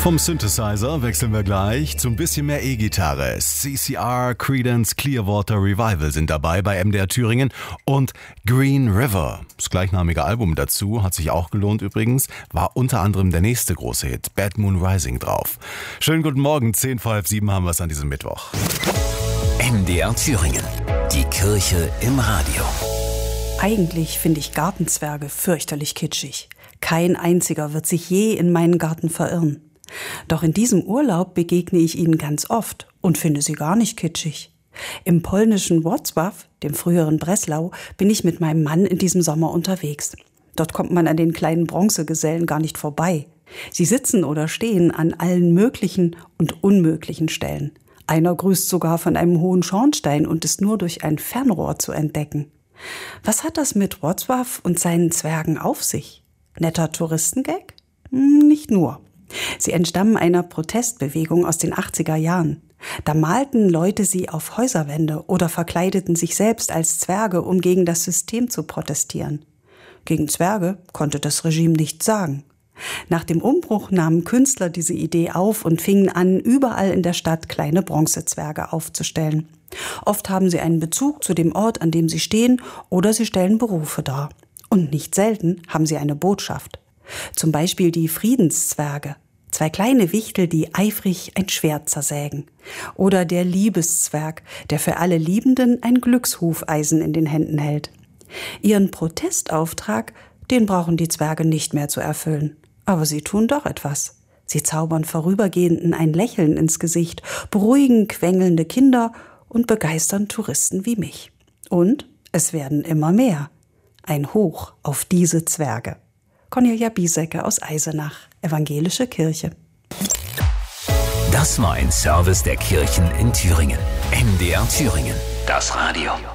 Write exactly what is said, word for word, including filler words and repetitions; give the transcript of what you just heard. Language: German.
Vom Synthesizer wechseln wir gleich zu ein bisschen mehr E-Gitarre. C C R, Creedence Clearwater Revival sind dabei bei M D R Thüringen und Green River. Das gleichnamige Album dazu hat sich auch gelohnt übrigens, war unter anderem der nächste große Hit, Bad Moon Rising, drauf. Schönen guten Morgen, zehn vor halb sieben haben wir es an diesem Mittwoch. M D R Thüringen, die Kirche im Radio. Eigentlich finde ich Gartenzwerge fürchterlich kitschig. Kein einziger wird sich je in meinen Garten verirren. Doch in diesem Urlaub begegne ich ihnen ganz oft und finde sie gar nicht kitschig. Im polnischen Wrocław, dem früheren Breslau, bin ich mit meinem Mann in diesem Sommer unterwegs. Dort kommt man an den kleinen Bronzegesellen gar nicht vorbei. Sie sitzen oder stehen an allen möglichen und unmöglichen Stellen. Einer grüßt sogar von einem hohen Schornstein und ist nur durch ein Fernrohr zu entdecken. Was hat das mit Wrocław und seinen Zwergen auf sich? Netter Touristengag? Nicht nur. Sie entstammen einer Protestbewegung aus den achtziger Jahren. Da malten Leute sie auf Häuserwände oder verkleideten sich selbst als Zwerge, um gegen das System zu protestieren. Gegen Zwerge konnte das Regime nichts sagen. Nach dem Umbruch nahmen Künstler diese Idee auf und fingen an, überall in der Stadt kleine Bronzezwerge aufzustellen. Oft haben sie einen Bezug zu dem Ort, an dem sie stehen, oder sie stellen Berufe dar. Und nicht selten haben sie eine Botschaft. Zum Beispiel die Friedenszwerge, zwei kleine Wichtel, die eifrig ein Schwert zersägen. Oder der Liebeszwerg, der für alle Liebenden ein Glückshufeisen in den Händen hält. Ihren Protestauftrag, den brauchen die Zwerge nicht mehr zu erfüllen. Aber sie tun doch etwas. Sie zaubern Vorübergehenden ein Lächeln ins Gesicht, beruhigen quengelnde Kinder und begeistern Touristen wie mich. Und es werden immer mehr. Ein Hoch auf diese Zwerge. Cornelia Biesecke aus Eisenach, Evangelische Kirche. Das war ein Service der Kirchen in Thüringen. M D R Thüringen, das Radio.